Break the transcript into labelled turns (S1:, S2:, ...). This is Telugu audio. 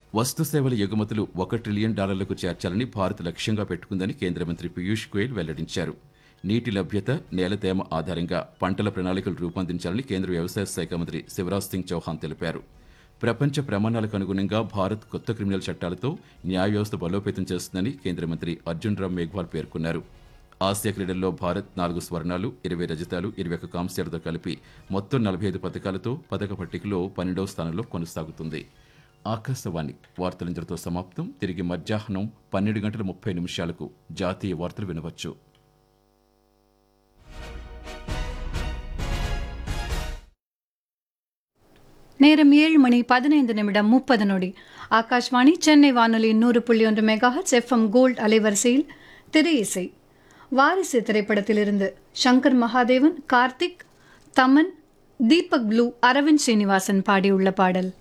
S1: వస్తు సేవల ఎగుమతులు $1 ట్రిలియన్ చేర్చాలని భారత్ లక్ష్యంగా పెట్టుకుందని కేంద్ర మంత్రి పీయూష్ గోయల్ వెల్లడించారు. నీటి లభ్యత, నేల తేమ ఆధారంగా పంటల ప్రణాళికలు రూపొందించాలని కేంద్ర వ్యవసాయ శాఖ మంత్రి శివరాజ్ సింగ్ చౌహాన్ తెలిపారు. ప్రపంచ ప్రమాణాలకు అనుగుణంగా భారత్ కొత్త క్రిమినల్ చట్టాలతో న్యాయ వ్యవస్థ బలోపేతం చేస్తుందని కేంద్ర మంత్రి అర్జున్ రామ్ మేఘ్వాల్ పేర్కొన్నారు. ఆసియా క్రీడల్లో భారత్ 4 స్వర్ణాలు, 20 రజతాలు, 21 కాంస్యాలతో కలిపి మొత్తం 45 పథకాలతో పథక పట్టికలో 12వ స్థానంలో కొనసాగుతుంది. ఆకాశవాణి వార్తలు ఇంతటితో సమాప్తం. తిరిగి మధ్యాహ్నం 12:30 జాతీయ వార్తలు వినవచ్చు.
S2: நேரம் 7:15 ஆகாஷ்வாணி சென்னை வானொலி 100.1 மெகாஹெர்ட்ஸ் எஃப்எம் கோல்ட் அலைவரிசையில் திரை இசை. வாரிசு திரைப்படத்திலிருந்து சங்கர் மகாதேவன், கார்த்திக், தமன், தீபக் ப்ளூ, அரவிந்த் ஸ்ரீனிவாசன் பாடியுள்ள பாடல்.